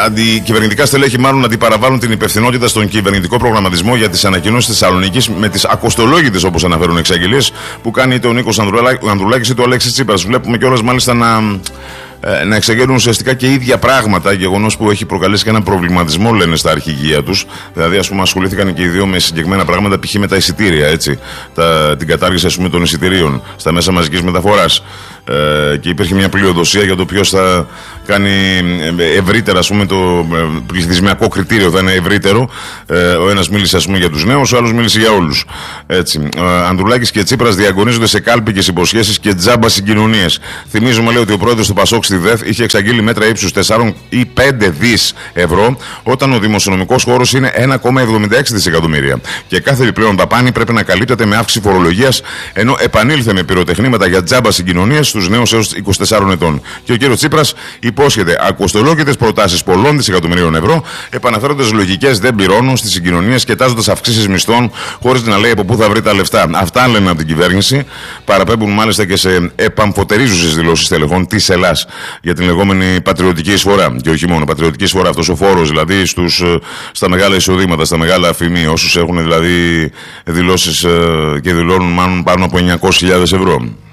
αντικυβερνητικά στελέχη μάλλον αντιπαραβάλλουν την υπευθυνότητα στον κυβερνητικό προγραμματισμό για τις ανακοινώσεις της Θεσσαλονίκης με τις ακοστολόγητες, όπως αναφέρουν εξαγγελίες, που κάνει είτε ο Νίκος Ανδρουλάκης είτε ο Αλέξης Τσίπρας. Βλέπουμε κιόλας μάλιστα να εξαγγέλνουν ουσιαστικά και ίδια πράγματα, γεγονός που έχει προκαλέσει και ένα προβληματισμό, λένε, στα αρχηγεία τους. Δηλαδή, ας πούμε, ασχολήθηκαν και οι δύο με συγκεκριμένα πράγματα, π.χ. με τα εισιτήρια, έτσι. Την κατάργηση, ας πούμε, των εισιτηρίων στα μέσα μαζικής μεταφοράς. Και υπήρχε μια πλειοδοσία για το ποιος θα κάνει ευρύτερα, ας πούμε, το πληθυσμιακό κριτήριο, θα είναι ευρύτερο. Ο ένας μίλησε, ας πούμε, για τους νέους, ο άλλος μίλησε για όλους. Έτσι. Ανδρουλάκης και Τσίπρας διαγωνίζονται σε κάλπικες υποσχέσεις και τζάμπα συγκοινωνίες. Θυμίζουμε, λέει, ότι ο πρόεδρος του Πασόκ στη ΔΕΘ είχε εξαγγείλει μέτρα ύψους 4 ή 5 δις ευρώ, όταν ο δημοσιονομικός χώρος είναι 1,76 δισεκατομμύρια. Και κάθε επιπλέον δαπάνη πρέπει να καλύπτεται με αύξηση φορολογίας, ενώ επανήλθε με πυροτεχνήματα για τζάμπα συγκοινωνίες στους νέους έως 24 ετών. Και ο κ. Τσίπρας υπόσχεται ακοστολόγητες προτάσεις πολλών δισεκατομμυρίων ευρώ, επαναφέροντας λογικές δεν πληρώνουν στις συγκοινωνίες και τάζοντας αυξήσεις μισθών, χωρίς να λέει από πού θα βρει τα λεφτά. Αυτά λένε από την κυβέρνηση. Παραπέμπουν μάλιστα και σε επαμφωτερίζουσες δηλώσεις τελεχών της Ελλάς για την λεγόμενη πατριωτική εισφορά. Και όχι μόνο πατριωτική εισφορά, αυτός ο φόρος δηλαδή στα μεγάλα εισοδήματα, στα μεγάλα αφημί, όσους έχουν δηλαδή δηλώσεις και δηλώνουν μάλλον πάνω από 900.000 ευρώ.